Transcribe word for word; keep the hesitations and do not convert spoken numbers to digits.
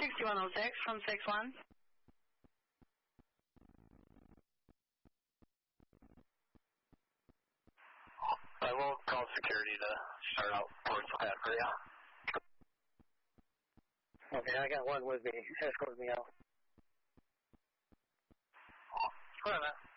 sixty-one oh six from six one. I will call security to start out towards the pad for you. Okay, I got one with me. Escort me out. Wait a minute.